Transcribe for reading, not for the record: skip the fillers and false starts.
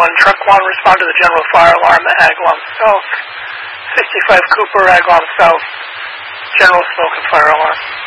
Truck 1, respond to the general fire alarm at Agawam South. 65 Cooper, Agawam South. General smoke and fire alarm.